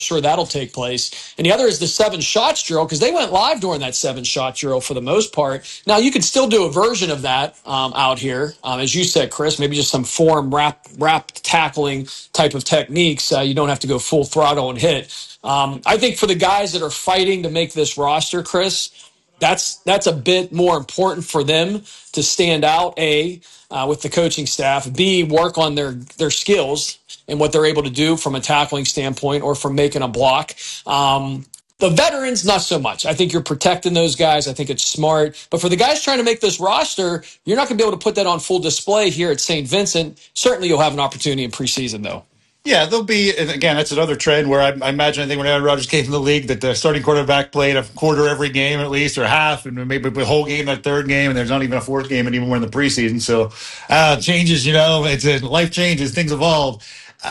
sure that'll take place. And the other is the 7 shots drill, because they went live during that 7 shot drill for the most part. Now, you can still do a version of that out here. As you said, Chris, maybe just some form wrap tackling type of techniques. You don't have to go full throttle and hit. I think for the guys that are fighting to make this roster, Chris, that's a bit more important for them to stand out, with the coaching staff, B, work on their skills and what they're able to do from a tackling standpoint or from making a block. The veterans, not so much. I think you're protecting those guys. I think it's smart. But for the guys trying to make this roster, you're not going to be able to put that on full display here at St. Vincent. Certainly you'll have an opportunity in preseason, though. Yeah, there'll be, and again, that's another trend where I imagine, I think when Aaron Rodgers came in the league, that the starting quarterback played a quarter every game at least, or half, and maybe the whole game that third game, and there's not even a fourth game anymore in the preseason. So changes, it's life changes, things evolve.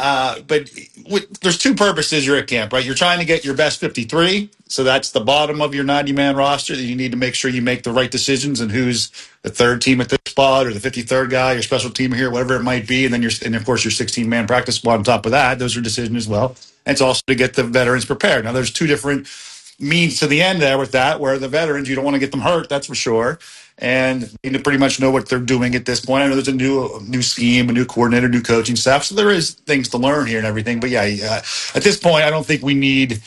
But there's 2 purposes you're at camp, right? You're trying to get your best 53. So that's the bottom of your 90-man roster that you need to make sure you make the right decisions and who's the third team at this spot or the 53rd guy, your special team here, whatever it might be. And then and of course, your 16-man practice squad on top of that. Those are decisions as well. And it's also to get the veterans prepared. Now, there's 2 different means to the end there with that, where the veterans, you don't want to get them hurt, that's for sure. And you pretty much know what they're doing at this point. I know there's a new scheme, a new coordinator, new coaching staff. So there is things to learn here and everything. But yeah, at this point, I don't think we need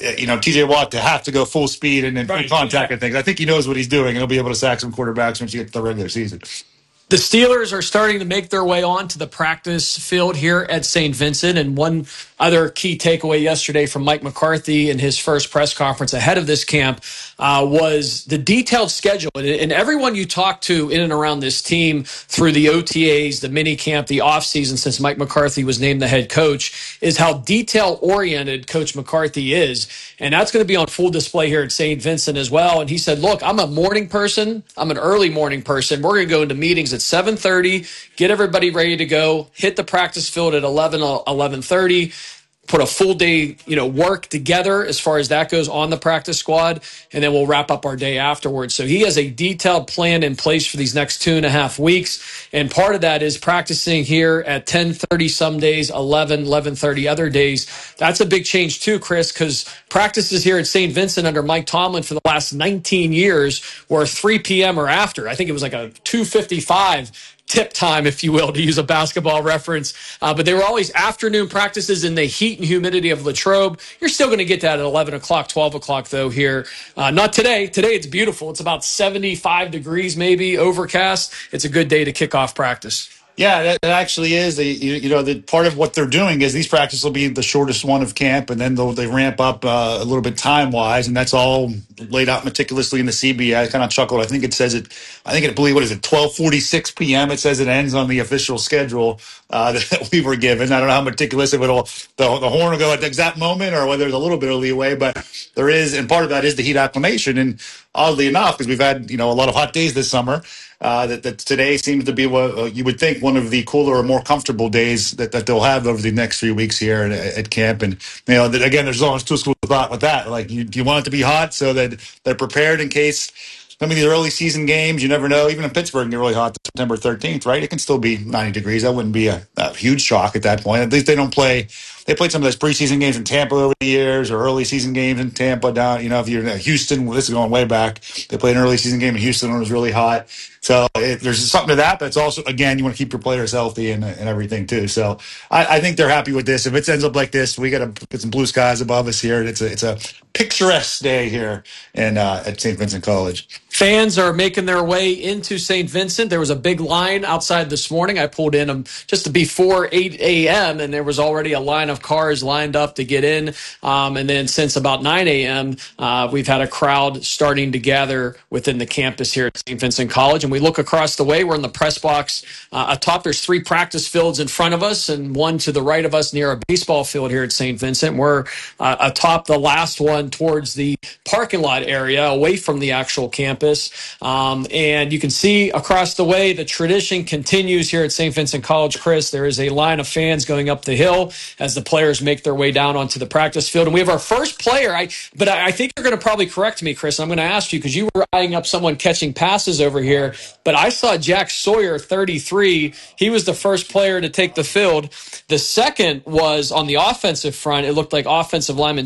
TJ Watt to have to go full speed and contact and things. I think he knows what he's doing, and he'll be able to sack some quarterbacks once you get to the regular season. The Steelers are starting to make their way on to the practice field here at St. Vincent. And one other key takeaway yesterday from Mike McCarthy in his first press conference ahead of this camp was the detailed schedule. And everyone you talk to in and around this team through the OTAs, the mini camp, the offseason, since Mike McCarthy was named the head coach, is how detail-oriented Coach McCarthy is. And that's going to be on full display here at St. Vincent as well. And he said, look, I'm a morning person. I'm an early morning person. We're going to go into meetings at 7:30, get everybody ready to go, hit the practice field at 11:30, put a full day, work together as far as that goes on the practice squad, and then we'll wrap up our day afterwards. So he has a detailed plan in place for these next 2.5 weeks, and part of that is practicing here at 10:30 some days, 11:30 other days. That's a big change too, Chris, because practices here at St. Vincent under Mike Tomlin for the last 19 years were 3 p.m. or after. I think it was like a 2:55 tip time, if you will, to use a basketball reference. But they were always afternoon practices in the heat and humidity of Latrobe. You're still going to get that at 11 o'clock, 12 o'clock, though, here. Not today. Today it's beautiful. It's about 75 degrees, maybe, overcast. It's a good day to kick off practice. Yeah, that actually is. The part of what they're doing is these practices will be the shortest one of camp, and then they ramp up a little bit time-wise, and that's all laid out meticulously in the CBA. I kind of chuckled. I think it says it. I believe, 12:46 p.m. It says it ends on the official schedule that we were given. I don't know how meticulous the horn will go at the exact moment, or whether there's a little bit of leeway, but there is, and part of that is the heat acclimation. And oddly enough, because we've had a lot of hot days this summer. That today seems to be what you would think one of the cooler or more comfortable days that they'll have over the next 3 weeks here at camp. And, again, there's always 2 schools of thought with that. Like, do you want it to be hot so that they're prepared in case some of these early season games, you never know. Even in Pittsburgh, it can get really hot September 13th, right? It can still be 90 degrees. That wouldn't be a huge shock at that point. At least they don't play. They played some of those preseason games in Tampa over the years, or early season games in Tampa down. If you're in Houston, this is going way back. They played an early season game in Houston when it was really hot. So there's something to that, but it's also, again, you want to keep your players healthy and everything too. So I think they're happy with this. If it ends up like this, we got to put some blue skies above us here. It's a picturesque day here at St. Vincent College. Fans are making their way into St. Vincent. There was a big line outside this morning. I pulled in just before 8 a.m., and there was already a line of cars lined up to get in. And then since about 9 a.m., we've had a crowd starting to gather within the campus here at St. Vincent College. And we look across the way. We're in the press box. Atop, there's 3 practice fields in front of us and one to the right of us near a baseball field here at St. Vincent. We're atop the last one towards the parking lot area away from the actual campus. campus. And you can see across the way, the tradition continues here at St. Vincent College, Chris. There is a line of fans going up the hill as the players make their way down onto the practice field. And we have our first player. I think you're going to probably correct me, Chris. I'm going to ask you because you were eyeing up someone catching passes over here. But I saw Jack Sawyer, 33. He was the first player to take the field. The second was on the offensive front. It looked like offensive lineman